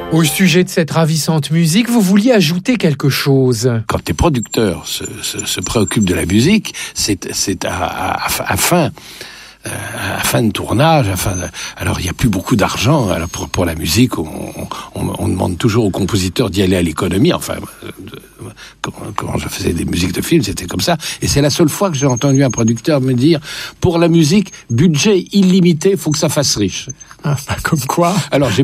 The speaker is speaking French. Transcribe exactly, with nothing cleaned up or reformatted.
Au sujet de cette ravissante musique, vous vouliez ajouter quelque chose. Quand tes producteurs se, se, se préoccupent de la musique, c'est, c'est à, à, à fin... à fin de tournage, à fin de... alors il n'y a plus beaucoup d'argent alors pour, pour la musique, on, on, on demande toujours aux compositeurs d'y aller à l'économie, enfin de, quand, quand je faisais des musiques de films c'était comme ça, et c'est la seule fois que j'ai entendu un producteur me dire pour la musique, budget illimité, faut que ça fasse riche. Ah, comme quoi. Alors j'ai